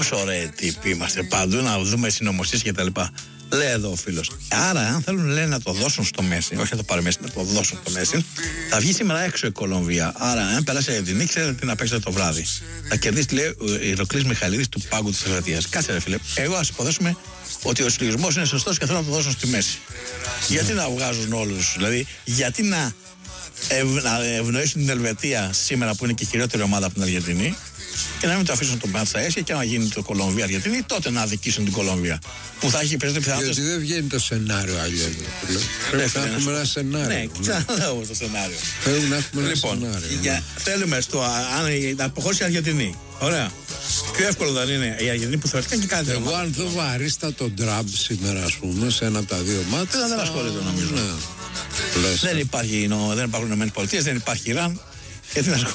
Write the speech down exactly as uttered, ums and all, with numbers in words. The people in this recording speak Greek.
Πόσο ωραίοι τύποι είμαστε παντού, να δούμε συνωμοσίες και τα λοιπά. Λέει εδώ ο φίλος. Άρα, αν θέλουν λέει, να το δώσουν στο Μέση, όχι να το πάρει Μέση, να το δώσουν στο Μέση, θα βγει σήμερα έξω η Κολομβία. Άρα, αν περάσει η Αργεντινή, ξέρετε τι να παίξετε το βράδυ. Θα κερδίσει, λέει, ο Ηρακλής Μιχαηλίδης του πάγκου της Ελβετίας. Κάτσε, ρε φίλε. Εγώ ας υποθέσουμε ότι ο συλλογισμός είναι σωστός και θέλω να το δώσουν στη Μέση. Γιατί να βγάζουν όλους, δηλαδή, γιατί να, ευ, να ευνοήσουν την Ελβετία σήμερα που είναι και η χειρότερη ομάδα από την Αργεντινή. Και να μην το αφήσουν τον Πάτσα έσια και να γίνει το Κολομβία-Αργεντινή, τότε να αδικήσουν την Κολομβία. Που θα έχει περισσότερη πιθανότητα. Γιατί δεν βγαίνει το σενάριο αλλιώς. Πρέπει να έχουμε ένα σενάριο. Ναι, ξαναλέω όμως το σενάριο. Πρέπει να έχουμε ένα λοιπόν, σενάριο. Για, θέλουμε στο, αν, να αποχωρήσει η Αργεντινή. Ωραία. Πιο εύκολο δεν είναι η Αργεντινή που θεωρητικά και κάτι. Εγώ αν δω βαρίστα τον Τραμπ σήμερα, ας πούμε, σε ένα από τα δύο μάτια. Δεν ασχολείται νομίζω. Ναι. Δεν, υπάρχει, δεν υπάρχουν ΗΠΑ, δεν υπάρχει Ιράν. Γιατί να